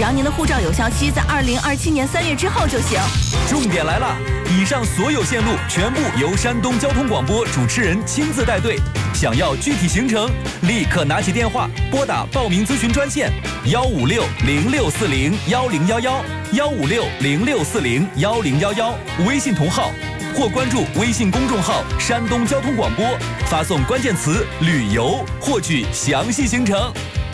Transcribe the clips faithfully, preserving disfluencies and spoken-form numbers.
要您的护照有效期在二零二七年三月之后就行。 重点来了，以上所有线路全部由山东交通广播主持人亲自带队。想要具体行程，立刻拿起电话拨打报名咨询专线幺五六零六四零幺零幺幺幺五六零六四零幺零幺幺，微信同号或关注微信公众号山东交通广播，发送关键词旅游获取详细行程。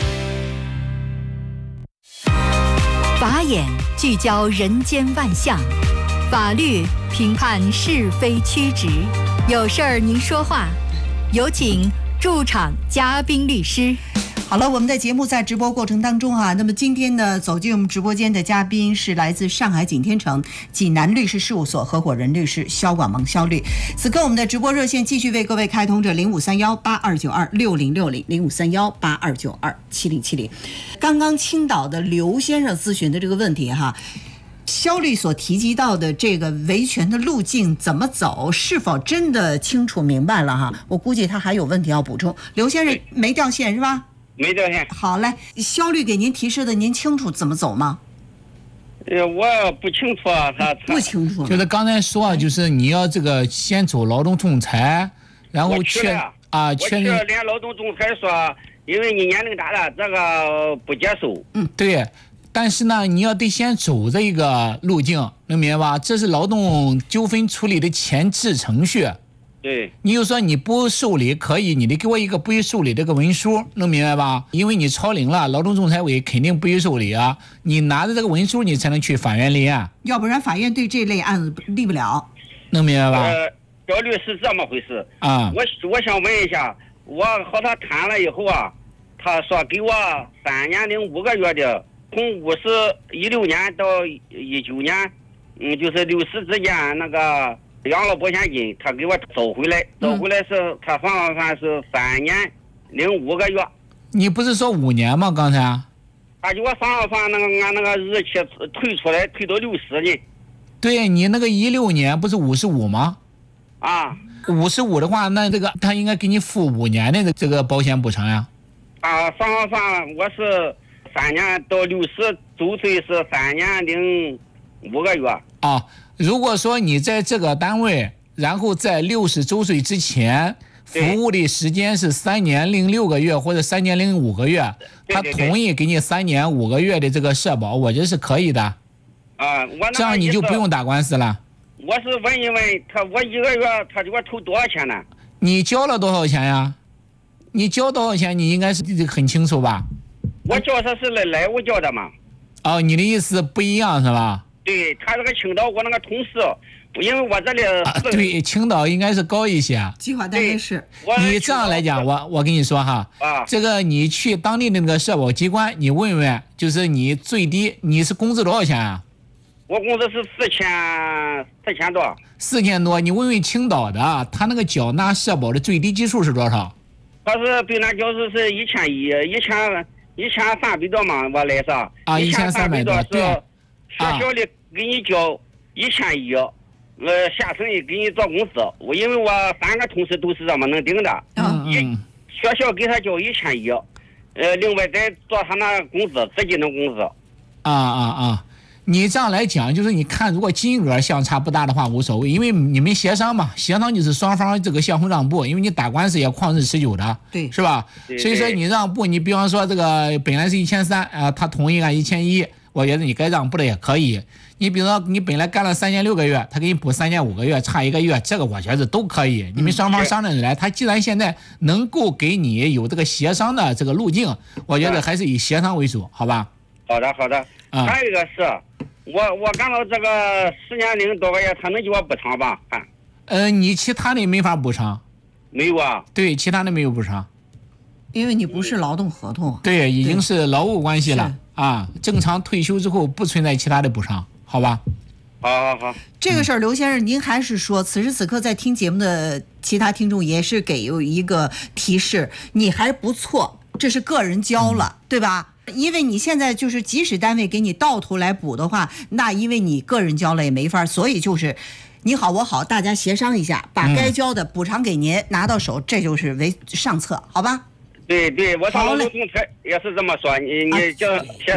法眼聚焦人间万象，法律评判是非曲直，有事儿您说话，有请驻场嘉宾律师。 好了，我们的节目在直播过程当中啊，那么今天呢，走进我们直播间的嘉宾是来自上海景天城济南律师事务所合伙人律师肖广萌肖律。此刻我们的直播热线继续为各位开通着零五三幺八二九二六零六零零五三幺八二九二七零七零。刚刚青岛的刘先生咨询的这个问题哈。肖律所提及到的这个维权的路径怎么走，是否真的清楚明白了哈？我估计他还有问题要补充。刘先生没掉线是吧？ 没掉线。 好嘞，肖律给您提示的，您清楚怎么走吗？ 呃，我不清楚啊，他不清楚。 就是刚才说啊，就是你要这个先走劳动仲裁，然后确啊确认。 我去连劳动仲裁说，因为你年龄大了，这个不接受。 嗯，对。但是呢，你要得先走这个路径，能明白吧？这是劳动纠纷处理的前置程序。 对。 你就说你不受理可以，你得给我一个不予受理这个文书，能明白吧？因为你超龄了，劳动仲裁委肯定不予受理啊。你拿着这个文书，你才能去法院立案。 要不然法院对这类案子立不了。 能明白吧？ 呃，小律师这么回事啊。 我我想问一下，我和他谈了以后啊，他说给我三年零五个月的。从五十一六年到一九年，嗯，就是六十之间那个养老保险金，他给我找回来，找回来是他算算是三年零五个月。 你不是说五年吗？刚才他给我算了算那个按那个日期退出来，退到六十呢。 对，你那个一六年不是五十五吗？ 啊， 五十五的话，那这个他应该给你付五年的这个保险补偿呀。 啊，算了算，我是。三年到六十周岁是三年零五个月啊。如果说你在这个单位，然后在六十周岁之前服务的时间是三年零六个月或者三年零五个月，他同意给你三年五个月的这个社保，我觉得是可以的。 啊，我这样你就不用打官司了。 我是问一问他，我一个月他给我抽多少钱呢？ 你交了多少钱呀？你交多少钱？你应该是很清楚吧？ 我交的是来来我交的嘛。 哦，你的意思不一样是吧？ 对，他这个青岛我那个同事，因为我这里、 啊、对，青岛应该是高一些。 计划单位是。 你这样来讲，我我跟你说哈， 啊， 这个你去当地的那个社保机关，你问问，就是你最低你是工资多少钱啊？ 我工资是四千四千多。 四千多，你问问青岛的，他那个缴纳社保的最低基数是多少？ 他是对那交是是一千一，一千。一千三百多嘛，我来上啊，一千三百多，对， 学校里给你交一千一，呃，下层也给你做工资。我因为我三个同事都是这么能顶的， 嗯嗯， 学校给他交一千一，呃，另外再做他那工资，自己的工资。 啊啊啊！你这样来讲，就是你看，如果金额相差不大的话无所谓，因为你们协商嘛，协商就是双方这个相互让步，因为你打官司也旷日持久的， 对， 是吧？ 对对， 所以说你让步，你比方说这个本来是一千三，啊，他同意按一千一，我觉得你该让步的也可以。你比如说你本来干了三年六个月，他给你补三年五个月，差一个月，这个我觉得都可以。你们双方商量着来，他既然现在能够给你有这个协商的这个路径，我觉得还是以协商为主，好吧？ 好的好的。 啊， 还有一个是。我我干到这个十年零多个月，他能给我补偿吧？看， 呃，你其他的没法补偿， 没有啊？ 对，其他的没有补偿， 因为你不是劳动合同， 对，已经是劳务关系了啊。正常退休之后不存在其他的补偿，好吧？ 好好好。 这个事儿，刘先生，您还是说，此时此刻在听节目的其他听众也是给有一个提示，你还不错，这是个人交了，嗯、对吧？因为你现在就是即使单位给你到头来补的话，那因为你个人交了也没法，所以就是你好我好，大家协商一下，把该交的补偿给您、嗯、拿到手，这就是为上策，好吧？ 对对，我上劳动仲裁也是这么说，你你叫协商。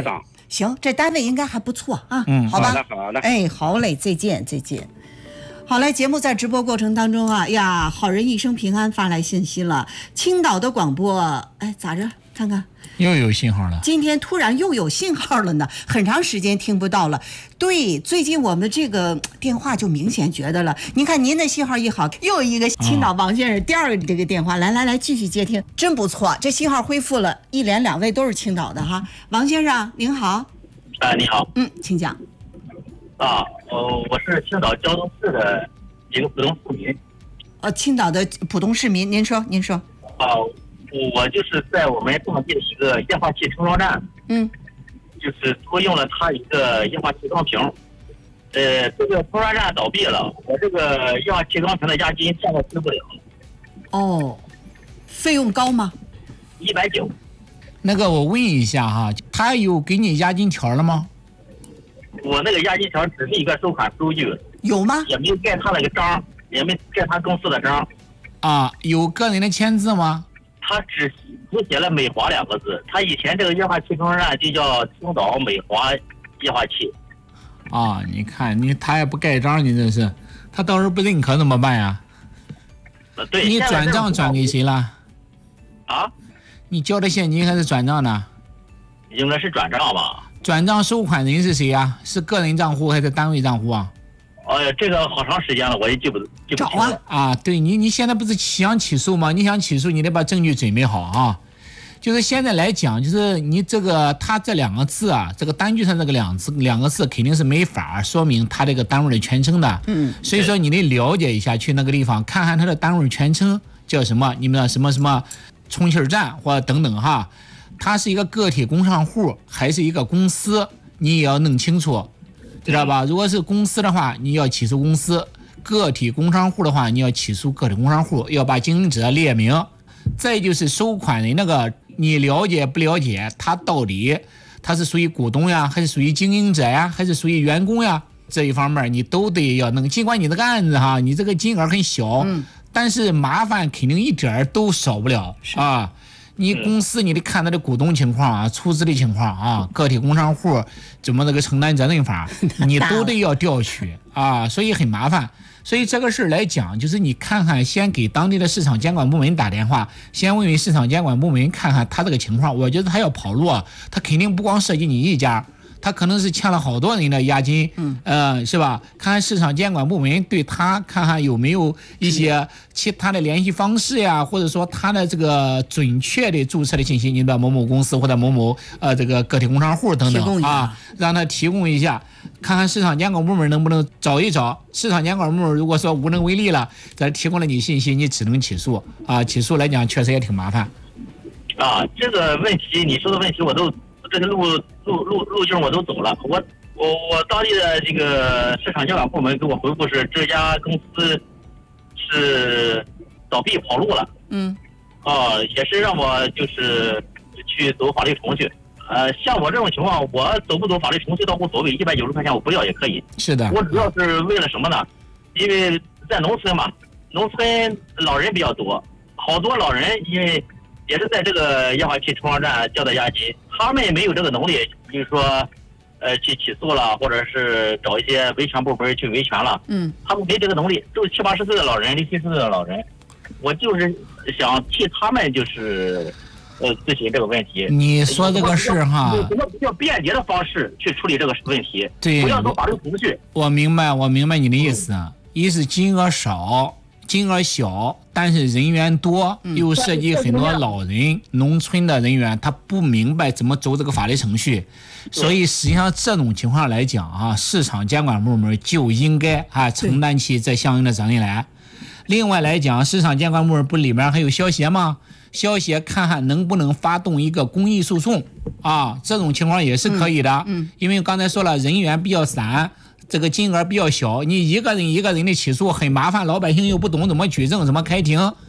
行，这单位应该还不错啊。 嗯， 好吧。 好的，好的。 哎，好嘞，再见，再见。好嘞，节目在直播过程当中啊，呀，好人一生平安发来信息了。青岛的广播，哎，咋着？看看， 又有信号了。 今天突然又有信号了呢，很长时间听不到了。对，最近我们这个电话就明显觉得了。您看您的信号一好，又一个青岛王先生、哦、第二个这个电话，来来来，继续接听，真不错，这信号恢复了，一连两位都是青岛的哈。王先生您好。 啊，你好。 嗯，请讲。 啊，呃，我是青岛胶东市的一个普通市民。 呃，青岛的普通市民，您说，您说。 啊，我就是在我们当地的一个液化气冲刷站， 嗯， 就是租用了他一个液化气缸瓶。呃，这个冲刷站倒闭了，我这个液化气缸瓶的押金现在支不了。 哦，费用高吗？ 一百九。 那个，我问一下哈，他有给你押金条了吗？ 我那个押金条只是一个收款收据， 有吗？ 也没盖他那个章，也没盖他公司的章。 啊，有个人的签字吗？ 他只只写了美华两个字。他以前这个液化气冲刷站就叫青岛美华液化气。 啊，你看你他也不盖章，你这是，他到时候不认可怎么办呀？ 呃，对。 你转账转给谁了？ 啊？ 你交的现金还是转账呢？ 应该是转账吧。 转账收款人是谁呀？是个人账户还是单位账户啊？ 呃，这个好长时间了，我也记不记不清了。 啊，对你，你现在不是想起诉吗？你想起诉，你得把证据准备好啊。就是现在来讲，就是你这个他这两个字啊，这个单据上这个两字两个字肯定是没法说明他这个单位的全称的。 嗯。 所以说你得了解一下，去那个地方看看他的单位全称叫什么，你们的什么什么充气站或者等等哈。它是一个个体工商户还是一个公司，你也要弄清楚，知道吧？如果是公司的话，你要起诉公司；个体工商户的话，你要起诉个体工商户，要把经营者列明。再就是收款人那个，你了解不了解？他到底他是属于股东呀，还是属于经营者呀，还是属于员工呀？这一方面你都得要弄。尽管你这个案子哈，你这个金额很小， 嗯， 但是麻烦肯定一点都少不了啊。你公司你得看他的股东情况啊，出资的情况啊，个体工商户怎么这个承担责任法，你都得要调取啊，所以很麻烦。所以这个事儿来讲，就是你看看，先给当地的市场监管部门打电话，先问问市场监管部门看看他这个情况。我觉得他要跑路啊，他肯定不光涉及你一家。他可能是欠了好多人的押金，嗯，呃，是吧？看看市场监管部门对他看看有没有一些其他的联系方式呀，或者说他的这个准确的注册的信息，你的某某公司或者某某呃这个个体工商户等等啊，让他提供一下，看看市场监管部门能不能找一找。市场监管部门如果说无能为力了，咱提供了你信息，你只能起诉啊，起诉来讲确实也挺麻烦。 啊，这个问题你说的问题我都。这个路路路路径我都走了，我我我当地的这个市场监管部门给我回复是这家公司是倒闭跑路了， 嗯， 啊，也是让我就是去走法律程序，呃，像我这种情况，我走不走法律程序倒无所谓，一百九十块钱我不要也可以。 是的， 我主要是为了什么呢？因为在农村嘛，农村老人比较多，好多老人因为也是在这个液化气冲刷站交的押金。他们也没有这个能力，比如说，呃，去起诉了，或者是找一些维权部门去维权了。 嗯， 他们没这个能力，都是七八十岁的老人，六七十岁的老人。我就是想替他们，就是呃咨询这个问题。 你说这个事哈， 用什么比较便捷的方式去处理这个问题？ 对， 不要走法律程序。 我明白，我明白你的意思。嗯、一是金额少。金额小，但是人员多，又涉及很多老人、农村的人员，他不明白怎么走这个法律程序，所以实际上这种情况来讲啊，市场监管部门就应该啊承担起这相应的责任来。另外来讲，市场监管部门不里面还有消协吗？消协看看能不能发动一个公益诉讼啊，这种情况也是可以的。 嗯，嗯因为刚才说了，人员比较散。这个金额比较小，你一个人一个人的起诉很麻烦，老百姓又不懂怎么举证怎么开庭，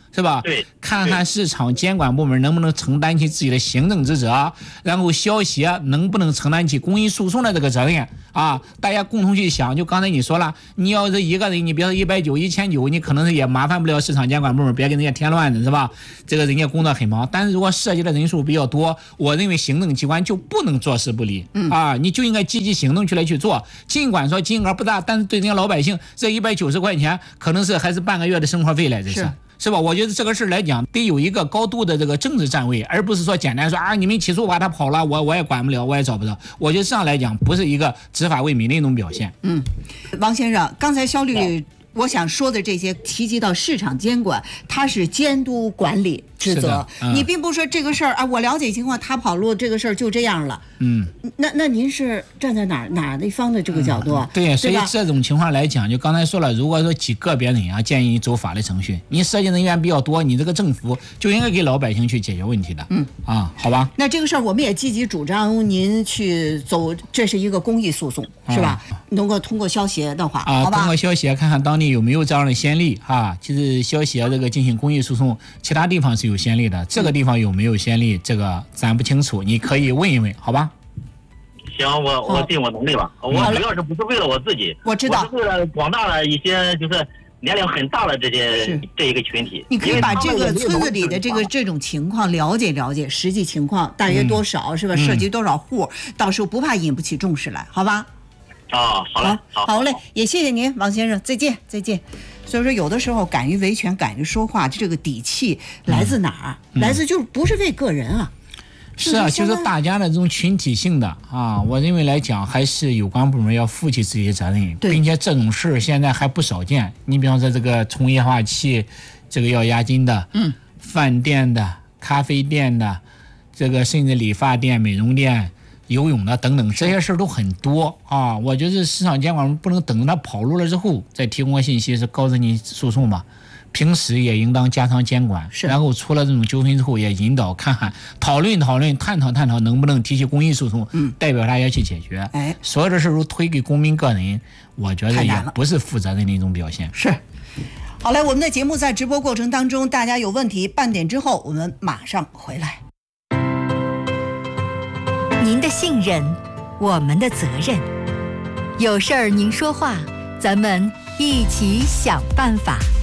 是吧？ 对， 看看市场监管部门能不能承担起自己的行政职责，然后消协能不能承担起公益诉讼的这个责任啊？大家共同去想。就刚才你说了，你要是一个人，你别说一百九、一千九，你可能是也麻烦不了市场监管部门，别给人家添乱子，是吧？这个人家工作很忙，但是如果涉及的人数比较多，我认为行政机关就不能坐视不理、嗯、啊，你就应该积极行动去来去做。尽管说金额不大，但是对人家老百姓这一百九十块钱，可能是还是半个月的生活费来，这是。是是吧？我觉得这个事来讲，得有一个高度的这个政治站位，而不是说简单说啊，你们起诉把他跑了，我我也管不了，我也找不着。我觉得这样来讲，不是一个执法为民的一种表现。 嗯，王先生，刚才肖律我想说的这些提及到市场监管，它是监督管理职责、嗯、你并不是说这个事儿啊，我了解情况，他跑路这个事儿就这样了。嗯，那那您是站在哪哪一方的这个角度啊？ 嗯、对，所以这种情况来讲，就刚才说了，如果说几个别人啊建议走法律程序，你涉及人员比较多，你这个政府就应该给老百姓去解决问题的。嗯啊，好吧。 那这个事儿我们也积极主张您去走，这是一个公益诉讼，是吧？啊、能够通过消协的话， 啊， 好吧？ 通过消协看看当地有没有这样的先例啊。其实消协这个进行公益诉讼，其他地方是有先例的，这个地方有没有先例，这个咱不清楚，你可以问一问，好吧？ 行，我我尽我能力吧。我主要是不是为了我自己， 我知道， 我是为了广大的一些就是年龄很大的这些这一个群体。 你可以把这个村子里的这个这种情况了解了解，实际情况大约多少、嗯、是吧？涉及多少户、嗯，到时候不怕引不起重视来，好吧？ 啊，好嘞，好， 好嘞，也谢谢您，王先生，再见，再见。所以说，有的时候敢于维权、敢于说话，这个底气来自哪儿？嗯、来自就是不是为个人啊。 是啊，就是大家的这种群体性的啊，我认为来讲，还是有关部门要负起自己的责任，并且这种事现在还不少见。你比方说这个冲液化气，这个要押金的，嗯，饭店的、咖啡店的，这个甚至理发店、美容店、游泳的等等，这些事都很多啊。我觉得市场监管不能等着他跑路了之后再提供信息，是告诉你诉讼吧。平时也应当加强监管，然后出了这种纠纷之后，也引导看看、讨论讨论、探讨探讨，能不能提起公益诉讼，嗯，代表大家去解决。哎，所有的事都推给公民个人，我觉得也不是负责任的一种表现。 是。好嘞，我们的节目在直播过程当中，大家有问题，半点之后我们马上回来。 您的信任，我们的责任。有事儿您说话，咱们一起想办法。